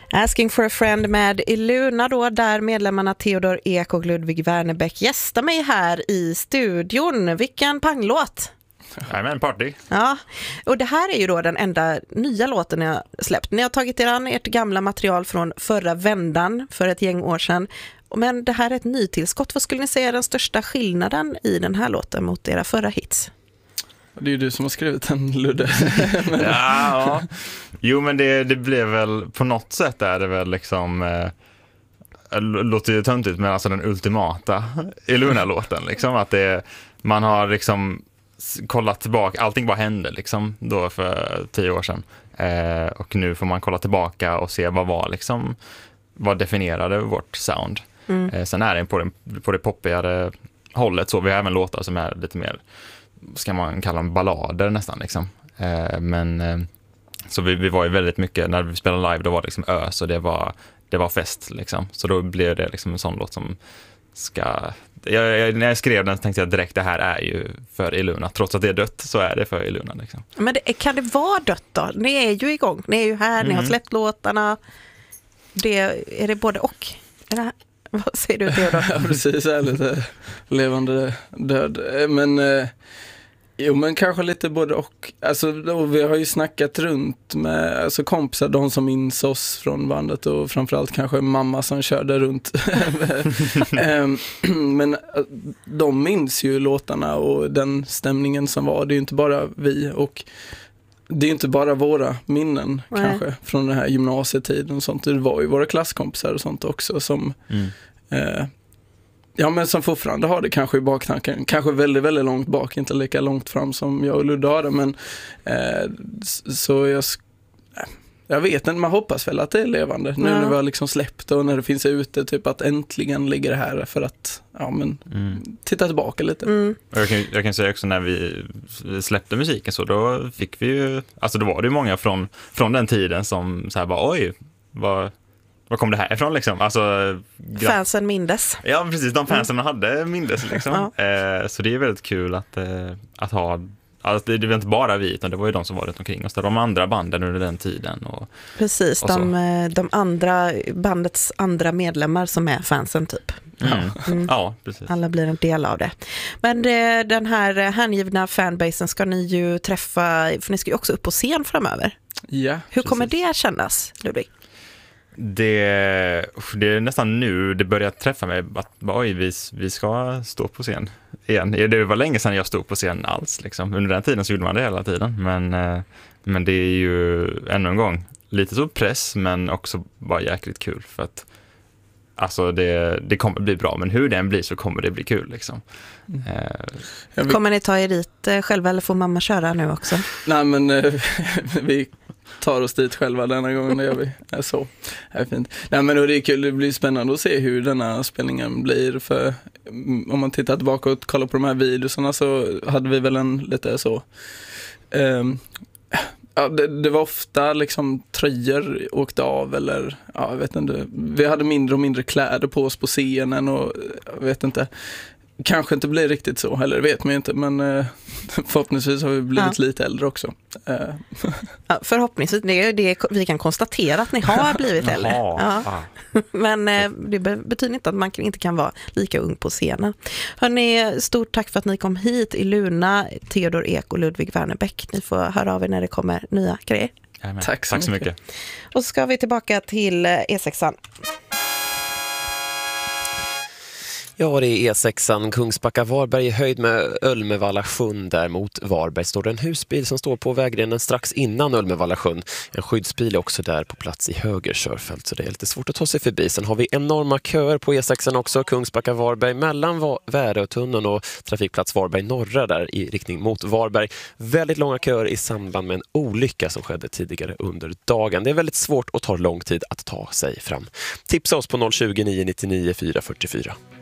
Asking for a friend med Iluna då, där medlemmarna Theodor Ek och Ludvig Wernerbäck gästar mig här i studion. Vilken panglåt! Men party. Ja, och det här är ju då den enda nya låten jag släppt. Ni har tagit er an ert gamla material från förra vändan för ett gäng år sedan. Men det här är ett nytillskott. Vad skulle ni säga är den största skillnaden i den här låten mot era förra hits? Det är ju du som har skrivit den, Ludde. Ja. Jo, men det blev väl på något sätt är det väl liksom låter ju töntigt, men alltså den ultimata Iluna-låten liksom, att man har liksom kollat tillbaka, allting bara hände liksom då för 10 år sedan. Och nu får man kolla tillbaka och se vad definierade vårt sound. Sen är det på det poppigare hållet, så vi har även låtar som är lite mer, ska man kalla dem ballader nästan liksom. Så vi var ju väldigt mycket, när vi spelade live då var det liksom ös och det var fest liksom. Så då blev det liksom en sån låt som när jag skrev den tänkte jag direkt, det här är ju för Iluna. Trots att det är dött så är det för Iluna liksom. Men kan det vara dött då? Ni är ju igång, ni är ju här, ni har släppt låtarna. Är det både och? Är det här? Vad säger du, Theodor? Ja, precis, är lite levande död. Men kanske lite både och. Alltså, vi har ju snackat runt med kompisar, de som minns oss från bandet, och framförallt kanske mamma som körde runt. Men de minns ju låtarna och den stämningen som var. Det är ju inte bara vi, och det är ju inte bara våra minnen kanske från den här gymnasietiden och sånt. Det var ju våra klasskompisar och sånt också som men som fortfarande har det kanske i baktanken. Kanske väldigt, väldigt långt bak, inte lika långt fram som jag och Ludde har det, men så jag vet inte, man hoppas väl att det är levande nu när vi har liksom släppt och när det finns ute, typ att äntligen ligger det här för att titta tillbaka lite. Jag kan säga också, när vi släppte musiken så då fick vi ju, alltså då var det ju många från den tiden som så här bara, oj, vad kom det här ifrån liksom? Alltså, fansen mindes. Ja, precis, de fansen hade mindes liksom. Så det är väldigt kul att ha. Alltså, det var inte bara vi, utan det var ju de som var runt omkring oss. De andra banden under den tiden. Precis, de andra bandets andra medlemmar som är fansen typ. Ja, precis. Alla blir en del av det. Men den här hängivna fanbasen ska ni ju träffa, för ni ska ju också upp på scen framöver. Ja, hur kommer det kännas, Ludvig? Det är nästan nu det börjar träffa mig att vi ska stå på scen igen. Det var länge sedan jag stod på scen alls liksom. Under den tiden så gjorde man det hela tiden, men det är ju ännu en gång lite så press, men också bara jäkligt kul, för att alltså det kommer bli bra, men hur den blir så kommer det bli kul liksom. Kommer ni ta er dit själva, eller får mamma köra nu också? Nej, men vi tar oss dit själva denna gången, det gör vi. Så är fint. Nej, men det är kul, det blir spännande att se hur denna spelningen blir, för om man tittar tillbaka och kollar på de här videorna så hade vi väl en lite så det var ofta liksom tröjor åkte av, eller jag vet inte, vi hade mindre och mindre kläder på oss på scenen, och jag vet inte, kanske inte blir riktigt så, eller vet man ju inte, men förhoppningsvis har vi blivit lite äldre också. Ja, förhoppningsvis, vi kan konstatera att ni har blivit äldre. Men det betyder inte att man inte kan vara lika ung på scenen. Hörrni, stort tack för att ni kom hit, Iluna, Theodor Ek och Ludvig Wernerbäck. Ni får höra av er när det kommer nya grejer. Tack så mycket. Och så ska vi tillbaka till E6an. Ja, det är E6an Kungsbacka-Varberg i höjd med Ölmevalla-sjön. Där mot Varberg står det en husbil som står på vägrenen strax innan Ölmevalla-sjön. En skyddsbil är också där på plats i höger körfält, så det är lite svårt att ta sig förbi. Sen har vi enorma köer på E6an också, Kungsbacka-Varberg mellan Värötunneln och trafikplats Varberg norra där i riktning mot Varberg. Väldigt långa köer i samband med en olycka som skedde tidigare under dagen. Det är väldigt svårt och tar lång tid att ta sig fram. Tipsa oss på 020 999 444.